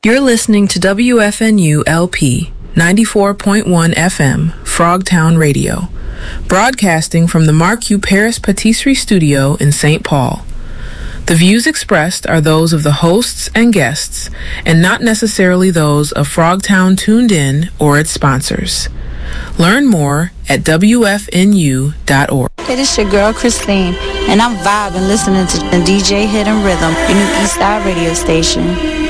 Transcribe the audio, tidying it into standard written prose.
You're listening to WFNU LP 94.1 FM, Frogtown Radio, broadcasting from the Mark U. Paris Patisserie Studio in St. Paul. The views expressed are those of the hosts and guests, and not necessarily those of Frogtown Tuned In or its sponsors. Learn more at WFNU.org. Hey, this your girl Christine, and I'm vibing listening to DJ Hidden Rhythm, your new Eastside radio station.